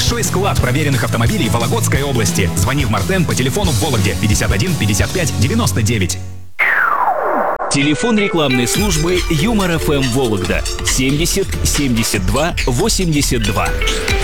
Большой склад проверенных автомобилей в Вологодской области. Звони в Мартен по телефону в Вологде 51 55 99. Телефон рекламной службы Юмор ФМ Вологда 70 72 82.